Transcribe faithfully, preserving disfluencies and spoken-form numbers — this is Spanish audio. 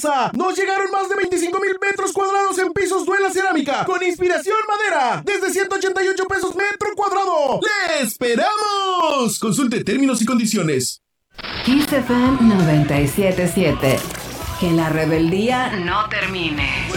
casa. Nos llegaron más de veinticinco mil metros cuadrados en pisos Duela Cerámica con inspiración madera desde ciento ochenta y ocho pesos metro cuadrado. ¡Le esperamos! Consulte términos y condiciones. Kiss F M noventa y siete punto siete. Que la rebeldía no termine.